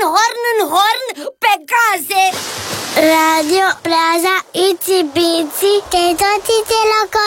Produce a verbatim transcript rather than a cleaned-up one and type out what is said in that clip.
horn în horn pe case. Radio Plaza Itsy Bitsy, te toți de la